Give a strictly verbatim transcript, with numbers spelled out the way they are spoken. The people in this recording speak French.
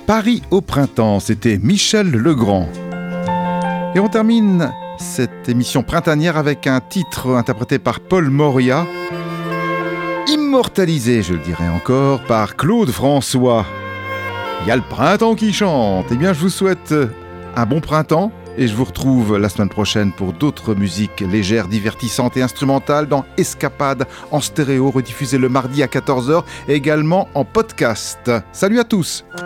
Paris au printemps, c'était Michel Legrand. Et on termine cette émission printanière avec un titre interprété par Paul Moria, immortalisé, je le dirais encore, par Claude François. Il y a le printemps qui chante. Eh bien, je vous souhaite un bon printemps et je vous retrouve la semaine prochaine pour d'autres musiques légères, divertissantes et instrumentales dans Escapade en stéréo, rediffusé le mardi à quatorze heures et également en podcast. Salut à tous!